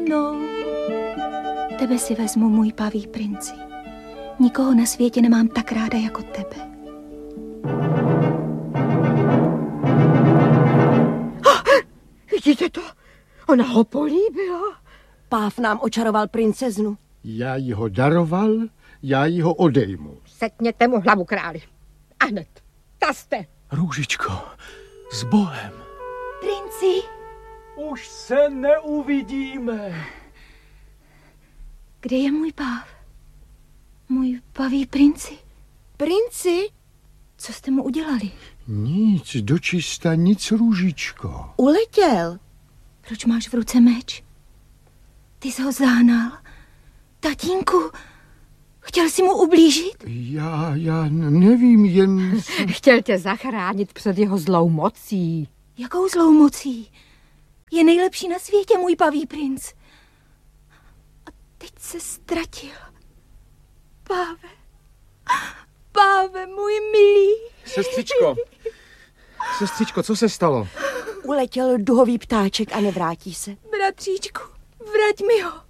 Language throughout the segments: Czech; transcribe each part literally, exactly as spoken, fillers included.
No, tebe si vezmu, můj paví princi. Nikoho na světě nemám tak ráda jako tebe. Vidíte to? Ona ho políbila. Páv nám očaroval princeznu. Já jí ho daroval, já jí ho odejmu. Setněte mu hlavu, králi. A hned. Taste. Růžičko, s Bohem. Princi. Už se neuvidíme. Kde je můj páv? Můj paví princi. Princi? Co jste mu udělali? Nic, dočista nic, Růžičko. Uletěl. Proč máš v ruce meč? Ty jsi ho zahnal. Tatínku, chtěl jsi mu ublížit? Já, já nevím, jen... Chtěl tě zachránit před jeho zlou mocí. Jakou zlou mocí? Je nejlepší na světě, můj paví princ. A teď se ztratil. Páve, páve, můj milý. Sestřičko, sestřičko, co se stalo? Uletěl duhový ptáček a nevrátí se. Bratříčku, vrať mi ho.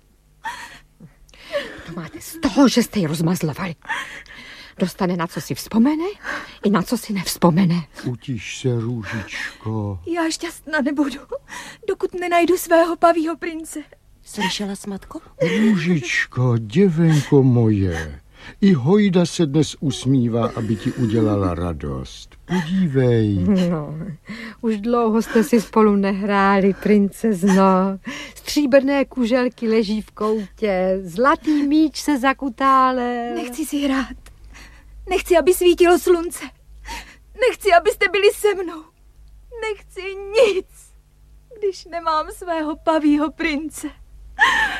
To máte z toho, že jste ji rozmazlovali. Dostane, na co si vzpomene i na co si nevzpomene. Utiš se, Růžičko. Já šťastná nebudu, dokud nenajdu svého pavího prince. Slyšela jsi, matko? Růžičko, děvenko moje. I hojda se dnes usmívá, aby ti udělala radost. Podívej. No, už dlouho jste si spolu nehráli, princezno. Stříbrné kuželky leží v koutě, zlatý míč se zakutálel. Nechci si hrát. Nechci, aby svítilo slunce. Nechci, abyste byli se mnou. Nechci nic, když nemám svého pavího prince.